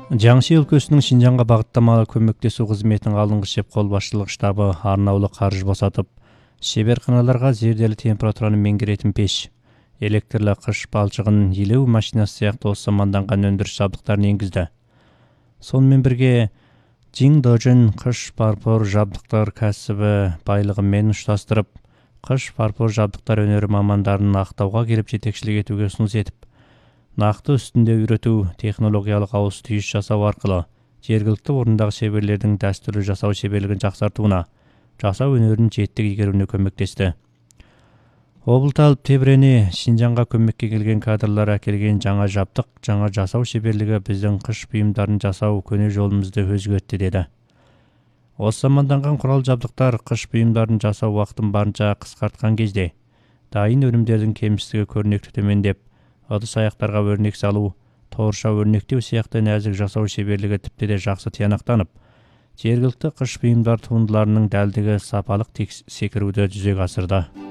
Жаңсы өлкөсүнүн Шинжаңга багыттамалуу көмөктөсүү кызметинин алдыңкы шеп кол башчылык штабы арнаулы каржы босатып, шеберканаларга зерделүү температураны меңгеретін пеш, электрлі кыш балчыгын илүү машинасы сыяктуу саманданган өндүрүш жабдыктарын энгизди. Сонун бирге Жиң Дожун кыш парпор жабдыктар кәсиби байлыгы менен ушташтырып, кыш парпор жабдыктар өнөрү мамандарын актауга келип жетекчилик этүүгө сунуш этип, нақты үстінде үйрөтүү технологиялык ауыз түйүш жасау аркылуу жергиликтүү орундагы шеберлердин дәстүрлүү жасау шеберлигин жаксартууна, жасау өнөрүнүн жеттик игерүүнө көмөктөштү. Облталып тебрени Шинжаңга көмөккө келген кадрлар әкелген жаңа жабдык, жаңа жасау шеберлиги биздин кыш буюмдарын жасау көнө жолубузду өзгөрттү деди. Осы саманданган курал жабдыктар кыш буюмдарын жасау убактын барынча кыскарткан кезде дайын өнүмдөрдүн кемсиздиги көрүнүктүү төмөндеп, ыдыс аяктарга өрнек салуу, тоорша өрнектөө сыяктуу нәзик жасау шеберлиги типти де жакшы тыянактанып, жергиликтүү кыш буюмдар туындыларынын дәлдиги сапалык секирүүдө жүзөгө асырды.